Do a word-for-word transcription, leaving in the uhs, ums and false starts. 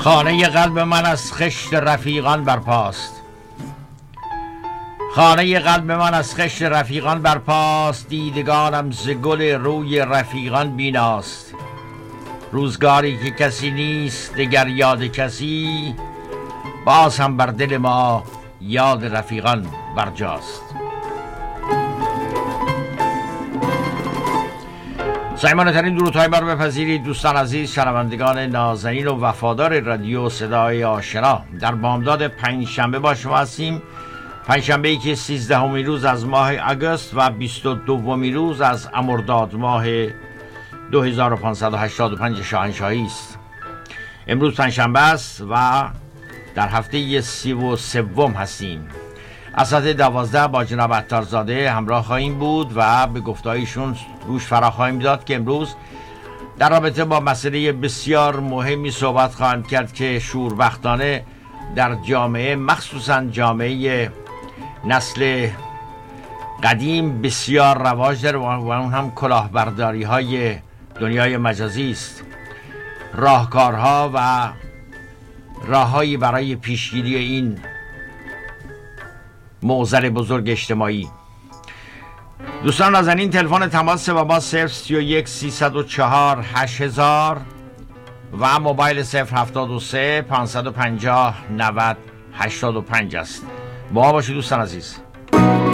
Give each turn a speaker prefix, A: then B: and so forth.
A: خانه قلب من از خشت رفیقان برپاست، خانه قلب من از خشت رفیقان برپاست، دیدگانم ز گل روی رفیقان بیناست. روزگاری که کسی نیست دگر یاد کسی، باز هم بر دل ما یاد رفیقان برجاست. صمیمانه ترین درودهای ما رو بپذیرید دوستان عزیز، شنوندگان نازنین و وفادار رادیو صدای آشنا. در بامداد پنجشنبه با شما هستیم، پنجشنبه‌ای که سیزدهمین روز از ماه آگوست و بیست و دومین روز از مرداد ماه دو هزار و پانصد و هشتاد و پنج شاهنشاهی است. امروز پنجشنبه است و در هفته سی و سوم هستیم. از ساعت دوازده با جناب عطارزاده همراه خواهیم بود و به گفتهایشون گوش فرا خواهیم داد که امروز در رابطه با مسئله بسیار مهمی صحبت خواهیم کرد که شوربختانه در جامعه، مخصوصا جامعه نسل قدیم، بسیار رواج داره و اون هم کلاهبرداری های دنیای مجازی است. راهکارها و راههایی برای پیشگیری این معضل بزرگ اجتماعی. دوستان نازنین، تلفن تماس با ما صفر سی و یک سیصد و چهار هشت هزار و موبایل صفر هفتاد و سه پانصد و پنجاه نود هشتاد و پنج است. با ما باشید دوستان عزیز.